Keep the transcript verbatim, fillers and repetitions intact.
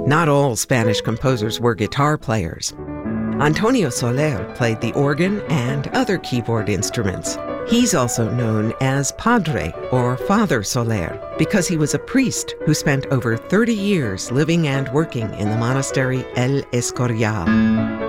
Not all Spanish composers were guitar players. Antonio Soler played the organ and other keyboard instruments. He's also known as Padre, or Father Soler, because he was a priest who spent over thirty years living and working in the monastery El Escorial.